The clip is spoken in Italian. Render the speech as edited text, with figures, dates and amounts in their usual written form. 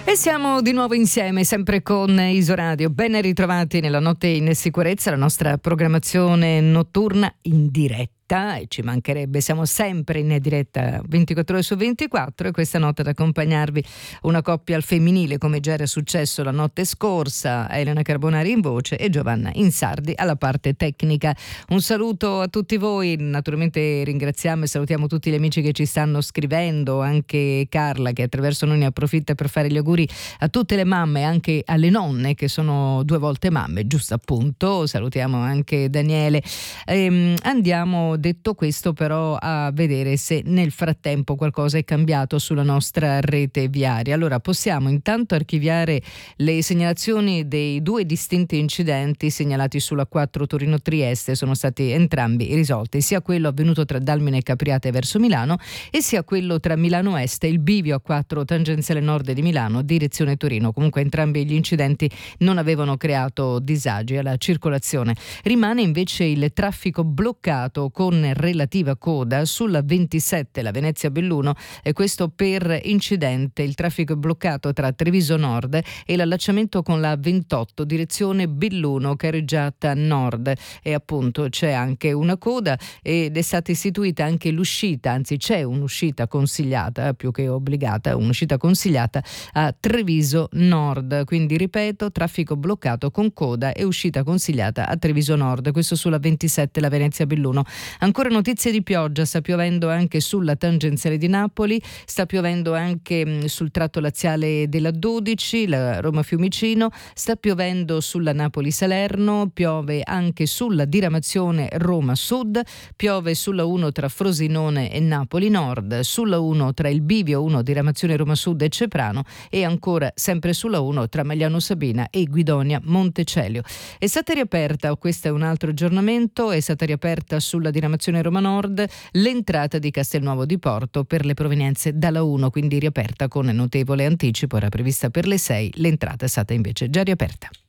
E siamo di nuovo insieme, sempre con Isoradio. Ben ritrovati nella Notte in Sicurezza, la nostra programmazione notturna in diretta. E ci mancherebbe, siamo sempre in diretta 24 ore su 24 e questa notte ad accompagnarvi una coppia al femminile, come già era successo la notte scorsa, Elena Carbonari in voce e Giovanna Insardi alla parte tecnica. Un saluto a tutti voi, naturalmente ringraziamo e salutiamo tutti gli amici che ci stanno scrivendo, anche Carla che attraverso noi ne approfitta per fare gli auguri a tutte le mamme e anche alle nonne che sono 2 volte mamme, giusto appunto. Salutiamo anche Daniele. Andiamo, detto questo, però a vedere se nel frattempo qualcosa è cambiato sulla nostra rete viaria. Allora possiamo intanto archiviare le segnalazioni dei 2 distinti incidenti segnalati sulla 4 Torino-Trieste. Sono stati entrambi risolti, sia quello avvenuto tra Dalmine e Capriate verso Milano e sia quello tra Milano Est e il bivio A4 tangenziale nord di Milano direzione Torino. Comunque entrambi gli incidenti non avevano creato disagi alla circolazione. Rimane invece il traffico bloccato con relativa coda sulla 27 la Venezia-Belluno, e questo per incidente. Il traffico è bloccato tra Treviso Nord e l'allacciamento con la 28 direzione Belluno carreggiata nord, e appunto c'è anche una coda ed è stata istituita anche l'uscita, anzi c'è un'uscita consigliata più che obbligata, un'uscita consigliata a Treviso Nord. Quindi ripeto, traffico bloccato con coda e uscita consigliata a Treviso Nord, questo sulla 27 la Venezia-Belluno. Ancora notizie di pioggia, sta piovendo anche sulla tangenziale di Napoli, sta piovendo anche sul tratto laziale della 12, la Roma-Fiumicino, sta piovendo sulla Napoli-Salerno, piove anche sulla diramazione Roma-Sud, piove sulla 1 tra Frosinone e Napoli Nord, sulla 1 tra il bivio 1 diramazione Roma-Sud e Ceprano, e ancora sempre sulla 1 tra Magliano Sabina e Guidonia Montecelio. È stata riaperta, questo è un altro aggiornamento, è stata riaperta sulla diramazione Roma Nord l'entrata di Castelnuovo di Porto per le provenienze dalla 1, quindi riaperta con notevole anticipo, era prevista per le 6, l'entrata è stata invece già riaperta.